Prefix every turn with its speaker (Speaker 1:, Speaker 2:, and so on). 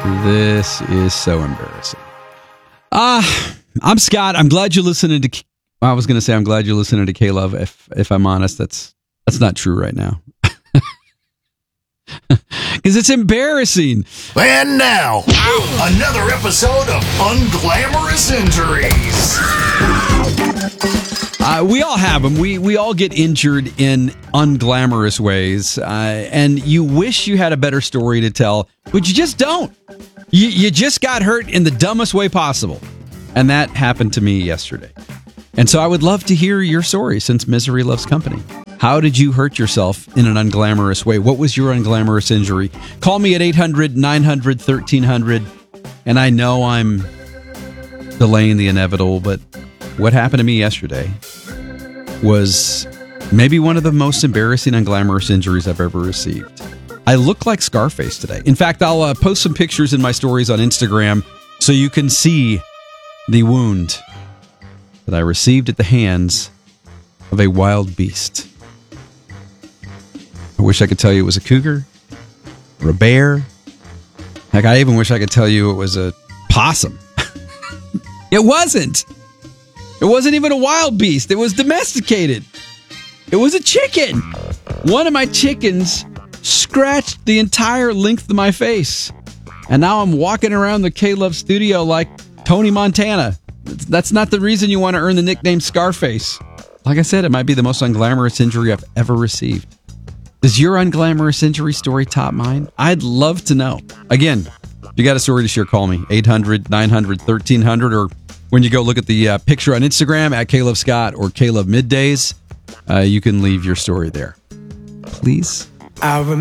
Speaker 1: This is so embarrassing. I'm Scott. I'm glad you're listening to... I was going to say I'm glad you're listening to K-Love. If I'm honest, that's not true right now. Because it's embarrassing.
Speaker 2: And now, another episode of Unglamorous Injuries.
Speaker 1: We all have them. We all get injured in unglamorous ways. And you wish you had a better story to tell, but you just don't. You just got hurt in the dumbest way possible. And that happened to me yesterday. And so I would love to hear your story since misery loves company. How did you hurt yourself in an unglamorous way? What was your unglamorous injury? Call me at 800-900-1300. And I know I'm delaying the inevitable, but what happened to me yesterday was maybe one of the most embarrassing unglamorous injuries I've ever received. I look like Scarface today. In fact, I'll post some pictures in my stories on Instagram so you can see the wound that I received at the hands of a wild beast. I wish I could tell you it was a cougar or a bear. Heck, I even wish I could tell you it was a possum. It wasn't. It wasn't even a wild beast. It was domesticated. It was a chicken. One of my chickens scratched the entire length of my face. And now I'm walking around the K-Love studio like Tony Montana. That's not the reason you want to earn the nickname Scarface. Like I said, it might be the most unglamorous injury I've ever received. Does your unglamorous injury story top mine? I'd love to know. Again, if you got a story to share, call me. 800-900-1300, or when you go look at the picture on Instagram at K-Love Scott or K-Love Middays, you can leave your story there. Please.